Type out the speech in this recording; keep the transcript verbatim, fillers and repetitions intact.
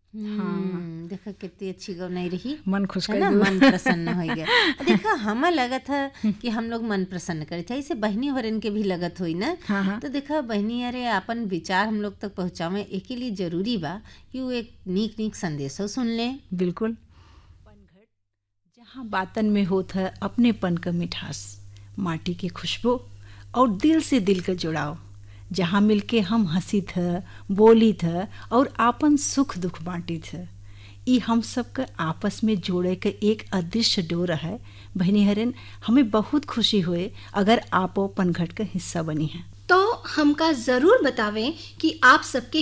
हम्म, देखा कितनी अच्छी गवनाई रही, मन खुश है कर ना, दियो। मन प्रसन्न हो गया। देखा हमें लगा था कि हम लोग मन प्रसन्न करे चाहे इसे बहनी हरन के भी लगत हुई ना। हाँ हाँ तो देखा बहनी अरे अपन विचार हम लोग तक पहुँचावे एक लिए जरूरी बा कि वो एक नीक नीक संदेशो सुन ले। बिल्कुल। पनघट जहाँ बातन में होत है अपनेपन का मिठास, माटी की खुशबू और दिल से दिल का जुड़ाव, जहाँ मिलके हम हंसी थ बोली थ और आपन सुख दुख बांटी थ। ई हम सबका आपस में जोड़े के एक अदृश्य डोर है। बहनी हरन, हमें बहुत खुशी हुए अगर आप पनघट का हिस्सा बनी है। तो हमका जरूर बतावें कि आप सबके